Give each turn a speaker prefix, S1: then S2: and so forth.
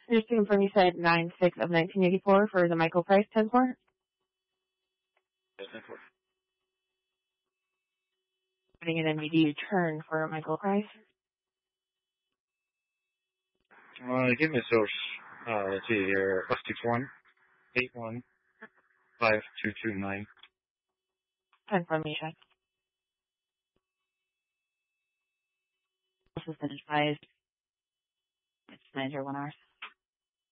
S1: Just to confirm, you said 9/6 of 1984 for the Michael Price transport?
S2: Yes, 10-4.
S1: Putting an MVD return for Michael Price.
S2: Give me a source. Let's see here. +61-81-5229.
S1: Confirmation. This has been advised. It's 901 hours.